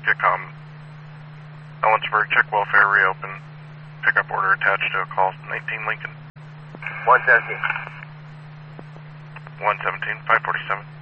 Getcom. Ellensburg, check welfare, reopen. Pickup order attached to a call 19 Lincoln. 117. 117, 547.